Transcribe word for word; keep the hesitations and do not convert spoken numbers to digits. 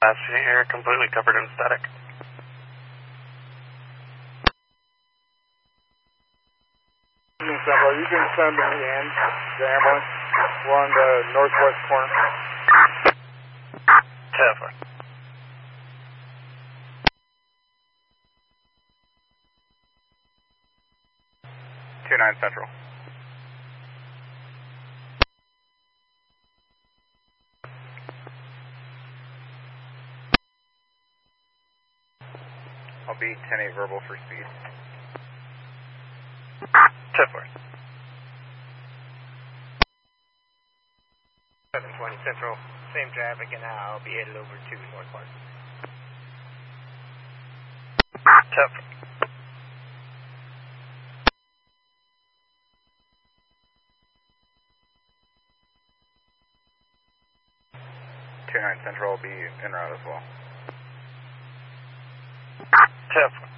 Last here, completely covered in static. Central, you can send them in, the ambulance. We're on the northwest corner. ten four. two nine Central. I'll be ten eight verbal for speed. ten four. seven twenty Central, same traffic, and I'll be headed over to North Park. ten four. two nine Central will be en route as well. ten four.